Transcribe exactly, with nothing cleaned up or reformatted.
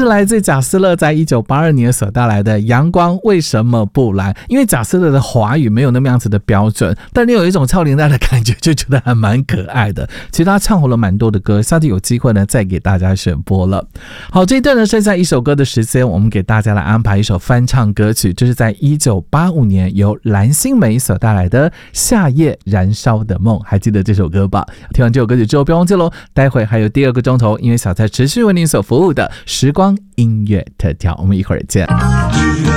是来自贾斯勒在一九八二年所带来的《阳光为什么不来》。因为贾斯勒的华语没有那么样子的标准，但你有一种超龄带的感觉，就觉得还蛮可爱的。其实他唱红了蛮多的歌，下次有机会呢再给大家选播了。好，这一段呢剩下一首歌的时间，我们给大家来安排一首翻唱歌曲，这是在一九八五年由蓝心湄所带来的《夏夜燃烧的梦》，还记得这首歌吧？听完这首歌曲之后，不要忘记喽，待会还有第二个钟头，因为小蔡持续为您所服务的时光音乐特调，我们一会儿见。